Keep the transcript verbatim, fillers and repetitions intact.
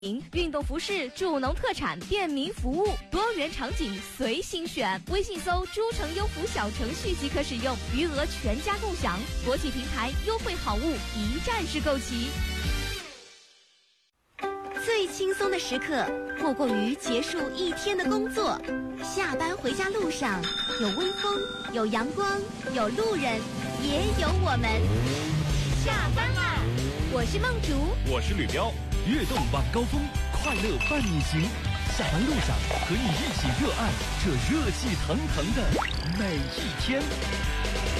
运动服饰、助农特产、便民服务，多元场景随心选。微信搜“诸城优福”小程序即可使用，余额全家共享。国际平台优惠好物一站式购齐。 最轻松的时刻，莫过于结束一天的工作。下班回家路上，有微风，有阳光，有路人，也有我们。下班啦！我是梦竹， 我是吕彪。跃动晚高峰，快乐伴你行。下班路上和你一起热爱这热气腾腾的每一天。